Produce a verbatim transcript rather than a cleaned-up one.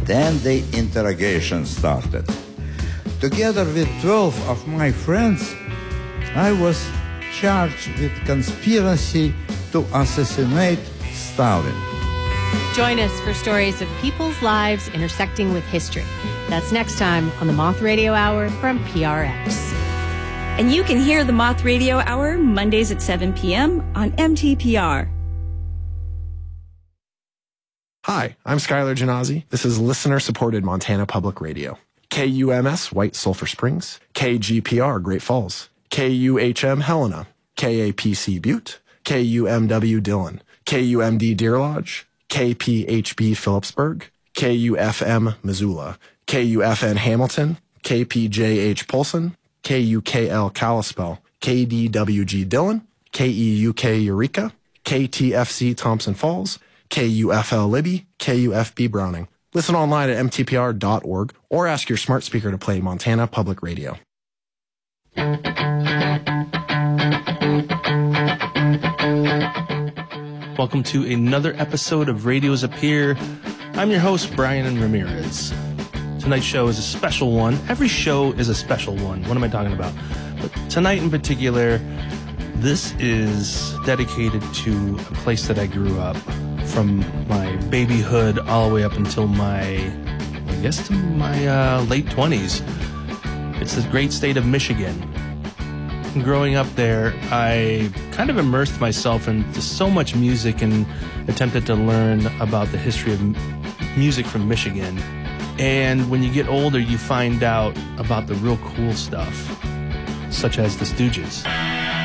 Then the interrogation started. Together with twelve of my friends, I was charged with conspiracy to assassinate Stalin. Join us for stories of people's lives intersecting with history. That's next time on the Moth Radio Hour from P R X. And you can hear the Moth Radio Hour Mondays at seven p.m. on M T P R. Hi, I'm Skylar Genazzi. This is listener-supported Montana Public Radio. K U M S White Sulphur Springs, K G P R Great Falls, K U H M Helena, K A P C Butte, K U M W Dillon, K U M D Deer Lodge, K P H B Phillipsburg, K U F M Missoula, K U F N Hamilton, K P J H Polson, K U K L Kalispell, K D W G Dillon, K E U K Eureka, K T F C Thompson Falls, K U F L Libby, K U F B Browning. Listen online at M T P R dot org or ask your smart speaker to play Montana Public Radio. Welcome to another episode of Radios Appear. I'm your host, Brian Ramirez. Tonight's show is a special one. Every show is a special one. What am I talking about? But tonight in particular, this is dedicated to a place that I grew up from my babyhood all the way up until my, I guess, to my uh, late twenties. It's the great state of Michigan. And growing up there, I kind of immersed myself into so much music and attempted to learn about the history of m- music from Michigan. And when you get older, you find out about the real cool stuff, such as the Stooges.